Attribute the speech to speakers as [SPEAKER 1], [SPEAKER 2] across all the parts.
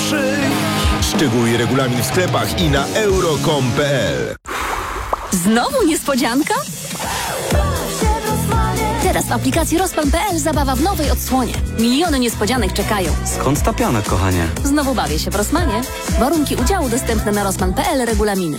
[SPEAKER 1] przyjść. Szczegóły i regulamin w sklepach i na euro.com.pl.
[SPEAKER 2] Znowu niespodzianka? Teraz w aplikacji Rozpan.pl zabawa w nowej odsłonie. Miliony niespodzianek czekają.
[SPEAKER 3] Skąd ta piana, kochanie?
[SPEAKER 2] Znowu bawię się w Rossmanie. Warunki udziału dostępne na Rossman.pl, regulaminy.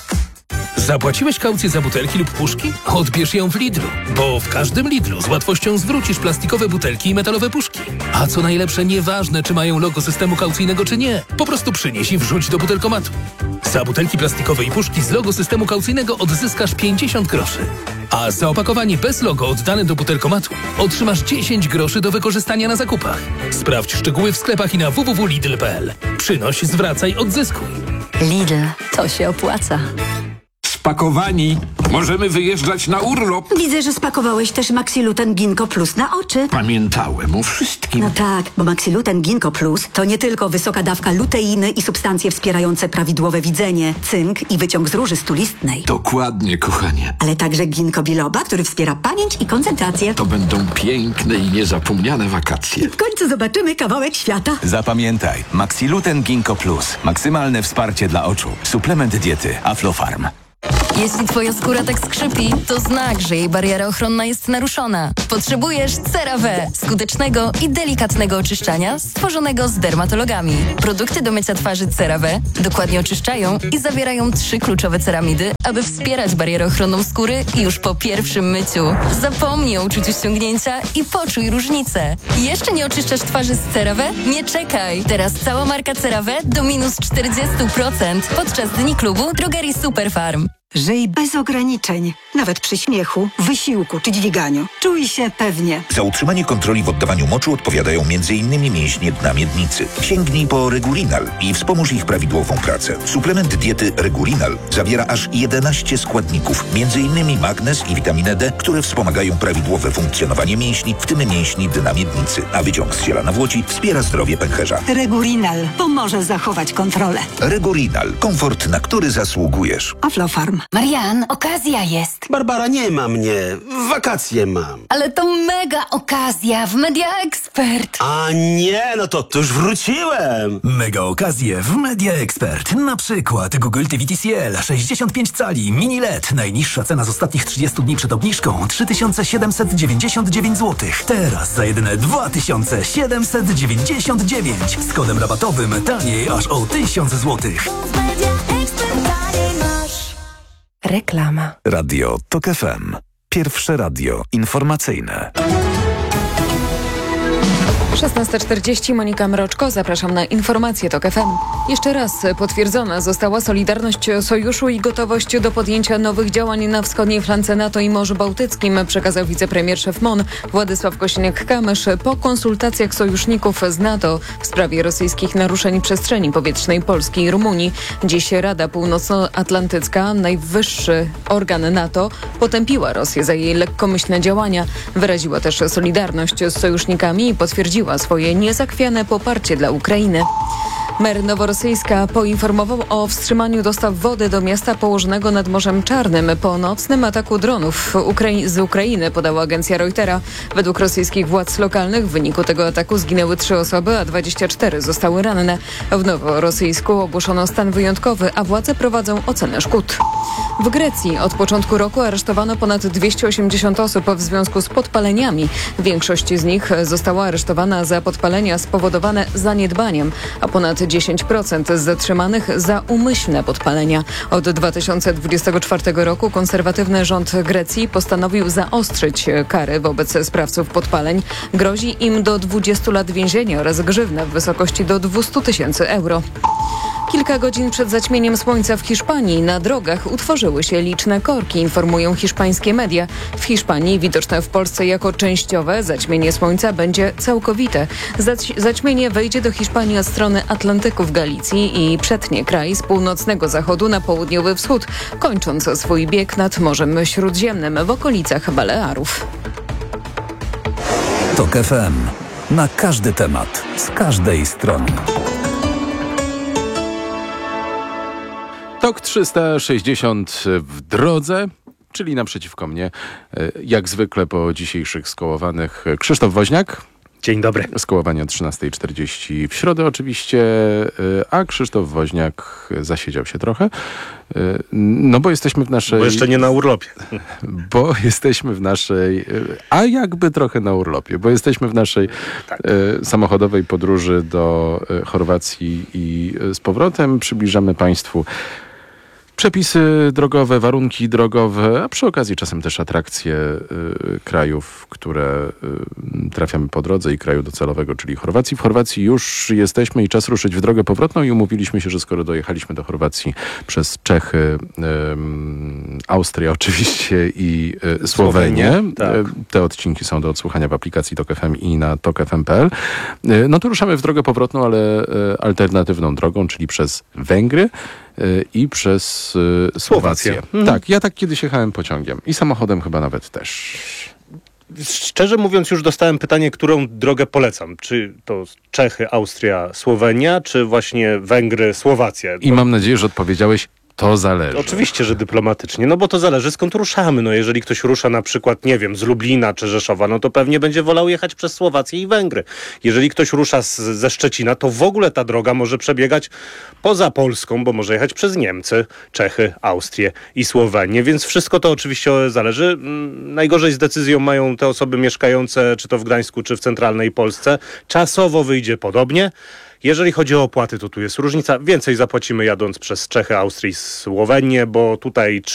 [SPEAKER 4] Zapłaciłeś kaucję za butelki lub puszki? Odbierz ją w Lidlu, bo w każdym Lidlu z łatwością zwrócisz plastikowe butelki i metalowe puszki. A co najlepsze, nieważne czy mają logo systemu kaucyjnego czy nie, po prostu przynieś i wrzuć do butelkomatu. Za butelki plastikowe i puszki z logo systemu kaucyjnego odzyskasz 50 groszy. A za opakowanie bez logo oddane do butelkomatu otrzymasz 10 groszy do wykorzystania na zakupach. Sprawdź szczegóły w sklepach i na www.lidl.pl. Przynoś, zwracaj, odzyskuj.
[SPEAKER 2] Lidl, to się opłaca.
[SPEAKER 5] Spakowani. Możemy wyjeżdżać na urlop.
[SPEAKER 6] Widzę, że spakowałeś też Maxiluten Ginkgo Plus na oczy.
[SPEAKER 5] Pamiętałem o wszystkim.
[SPEAKER 6] No tak, bo Maxiluten Ginkgo Plus to nie tylko wysoka dawka luteiny i substancje wspierające prawidłowe widzenie, cynk i wyciąg z róży stulistnej.
[SPEAKER 5] Dokładnie, kochanie.
[SPEAKER 6] Ale także ginkgo biloba, który wspiera pamięć i koncentrację.
[SPEAKER 5] To będą piękne i niezapomniane wakacje.
[SPEAKER 6] W końcu zobaczymy kawałek świata.
[SPEAKER 7] Zapamiętaj, Maxiluten Ginkgo Plus. Maksymalne wsparcie dla oczu. Suplement diety Aflofarm.
[SPEAKER 2] Jeśli twoja skóra tak skrzypi, to znak, że jej bariera ochronna jest naruszona. Potrzebujesz CeraVe, skutecznego i delikatnego oczyszczania stworzonego z dermatologami. Produkty do mycia twarzy CeraVe dokładnie oczyszczają i zawierają 3 kluczowe ceramidy, aby wspierać barierę ochronną skóry już po pierwszym myciu. Zapomnij o uczuciu ściągnięcia i poczuj różnicę. Jeszcze nie oczyszczasz twarzy z CeraVe? Nie czekaj! Teraz cała marka CeraVe do minus 40% podczas Dni Klubu Drogerii Superfarm.
[SPEAKER 6] Żyj bez ograniczeń, nawet przy śmiechu, wysiłku czy dźwiganiu. Czuj się pewnie.
[SPEAKER 8] Za utrzymanie kontroli w oddawaniu moczu odpowiadają m.in. mięśnie dna miednicy. Sięgnij po Regurinal i wspomóż ich prawidłową pracę. Suplement diety Regurinal zawiera aż 11 składników, m.in. magnez i witaminę D, które wspomagają prawidłowe funkcjonowanie mięśni, w tym mięśni dna miednicy. A wyciąg z ziela nawłoci wspiera zdrowie pęcherza.
[SPEAKER 6] Regurinal pomoże zachować kontrolę.
[SPEAKER 8] Regurinal. Komfort, na który zasługujesz.
[SPEAKER 6] Aflofarm.
[SPEAKER 2] Marian, okazja jest.
[SPEAKER 3] Barbara, nie ma mnie. Wakacje mam.
[SPEAKER 2] Ale to mega okazja w Media Expert.
[SPEAKER 3] A nie, no to już wróciłem.
[SPEAKER 9] Mega okazje w Media Expert. Na przykład Google TV TCL 65 cali mini LED. Najniższa cena z ostatnich 30 dni przed obniżką 3799 zł. Teraz za jedyne 2799. Z kodem rabatowym taniej aż o 1000 zł.
[SPEAKER 2] Reklama.
[SPEAKER 7] Radio TOK FM. Pierwsze radio informacyjne.
[SPEAKER 10] 16:40, Monika Mroczko, zapraszam na informacje TOK FM. Jeszcze raz potwierdzona została solidarność sojuszu i gotowość do podjęcia nowych działań na wschodniej flance NATO i Morzu Bałtyckim, przekazał wicepremier szef MON Władysław Kosiniak-Kamysz po konsultacjach sojuszników z NATO w sprawie rosyjskich naruszeń przestrzeni powietrznej Polski i Rumunii. Dziś Rada Północnoatlantycka, najwyższy organ NATO, potępiła Rosję za jej lekkomyślne działania. Wyraziła też solidarność z sojusznikami i potwierdziła swoje niezachwiane poparcie dla Ukrainy. Mer Noworosyjska poinformował o wstrzymaniu dostaw wody do miasta położonego nad Morzem Czarnym po nocnym ataku dronów z Ukrainy, podała agencja Reutera. Według rosyjskich władz lokalnych w wyniku tego ataku zginęły 3 osoby, a 24 zostały ranne. W Noworosyjsku ogłoszono stan wyjątkowy, a władze prowadzą ocenę szkód. W Grecji od początku roku aresztowano ponad 280 osób w związku z podpaleniami. Większość z nich została aresztowana za podpalenia spowodowane zaniedbaniem, a ponad 10% z zatrzymanych za umyślne podpalenia. Od 2024 roku konserwatywny rząd Grecji postanowił zaostrzyć kary wobec sprawców podpaleń. Grozi im do 20 lat więzienia oraz grzywna w wysokości do 200 000 euro. Kilka godzin przed zaćmieniem słońca w Hiszpanii na drogach utworzyły się liczne korki, informują hiszpańskie media. W Hiszpanii, widoczne w Polsce jako częściowe, zaćmienie słońca będzie całkowite. Zaćmienie wejdzie do Hiszpanii od strony Atlantyku w Galicji i przetnie kraj z północnego zachodu na południowy wschód, kończąc swój bieg nad Morzem Śródziemnym w okolicach Balearów.
[SPEAKER 7] TOK FM. Na każdy temat, z każdej strony.
[SPEAKER 11] TOK 360 w drodze, czyli naprzeciwko mnie, jak zwykle po dzisiejszych skołowanych, Krzysztof Woźniak.
[SPEAKER 12] Dzień dobry.
[SPEAKER 11] Skołowanie o 13:40 w środę oczywiście, a Krzysztof Woźniak zasiedział się trochę. No bo jesteśmy w naszej...
[SPEAKER 12] Bo jeszcze nie na urlopie.
[SPEAKER 11] Bo jesteśmy w naszej... A jakby trochę na urlopie, bo jesteśmy w naszej samochodowej podróży do Chorwacji i z powrotem. Przybliżamy Państwu przepisy drogowe, warunki drogowe, a przy okazji czasem też atrakcje krajów, które trafiamy po drodze i kraju docelowego, czyli Chorwacji. W Chorwacji już jesteśmy i czas ruszyć w drogę powrotną i umówiliśmy się, że skoro dojechaliśmy do Chorwacji przez Czechy, Austrię oczywiście i Słowenię.
[SPEAKER 12] Tak.
[SPEAKER 11] Te odcinki są do odsłuchania w aplikacji TOK FM i na tokfm.pl. No to ruszamy w drogę powrotną, ale alternatywną drogą, czyli przez Węgry i przez Słowację. Tak, ja tak kiedyś jechałem pociągiem i samochodem chyba nawet też.
[SPEAKER 12] Szczerze mówiąc, już dostałem pytanie, którą drogę polecam. Czy to Czechy, Austria, Słowenia, czy właśnie Węgry, Słowacja?
[SPEAKER 11] I mam nadzieję, że odpowiedziałeś, to zależy.
[SPEAKER 12] Oczywiście, że dyplomatycznie, no bo to zależy skąd ruszamy. No jeżeli ktoś rusza na przykład, nie wiem, z Lublina czy Rzeszowa, no to pewnie będzie wolał jechać przez Słowację i Węgry. Jeżeli ktoś rusza ze Szczecina, to w ogóle ta droga może przebiegać poza Polską, bo może jechać przez Niemcy, Czechy, Austrię i Słowenię, więc wszystko to oczywiście zależy. Najgorzej z decyzją mają te osoby mieszkające czy to w Gdańsku, czy w centralnej Polsce. Czasowo wyjdzie podobnie. Jeżeli chodzi o opłaty, to tu jest różnica. Więcej zapłacimy jadąc przez Czechy, Austrię i Słowenię, bo tutaj